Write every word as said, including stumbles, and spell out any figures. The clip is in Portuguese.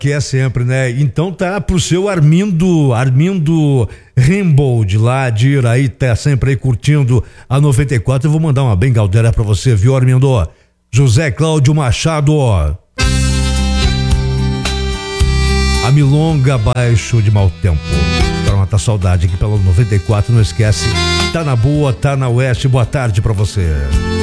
Que é sempre, né? Então tá pro seu Armindo, Armindo Rimbold lá de Iraí, tá sempre aí curtindo a noventa e quatro. Eu vou mandar uma bem galdeira pra você, viu, Armindo? José Cláudio Machado, ó. A milonga abaixo de mau tempo. Pra matar saudade aqui pela noventa e quatro, não esquece. Tá na boa, tá na oeste. Boa tarde pra você.